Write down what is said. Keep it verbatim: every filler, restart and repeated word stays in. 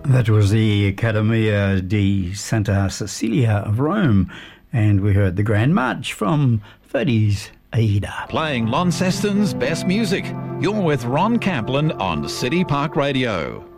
That was the Accademia di Santa Cecilia of Rome, and we heard the Grand March from Verdi's Aida. Playing Launceston's best music. You're with Ron Kaplan on City Park Radio.